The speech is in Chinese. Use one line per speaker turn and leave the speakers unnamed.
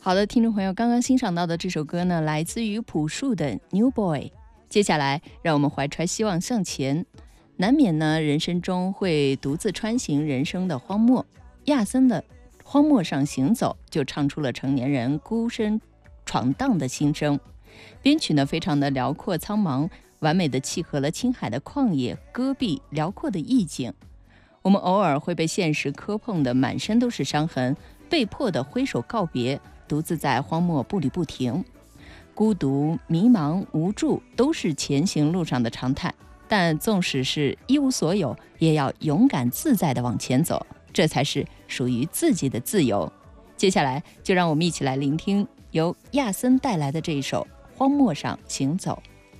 好的，听众朋友，刚刚欣赏到的这首歌呢，来自于朴树的《New Boy》。接下来，让我们怀揣希望向前。难免呢，人生中会独自穿行人生的荒漠。亚森的《荒漠上行走》就唱出了成年人孤身闯荡的心声。编曲呢，非常的辽阔苍茫，完美的契合了青海的旷野、戈壁、辽阔的意境。我们偶尔会被现实磕碰的满身都是伤痕，被迫的挥手告别，独自在荒漠步履不停。孤独、迷茫、无助都是前行路上的常态，但纵使是一无所有，也要勇敢自在地往前走，这才是属于自己的自由。接下来就让我们一起来聆听由亚森带来的这一首《荒漠上行走》。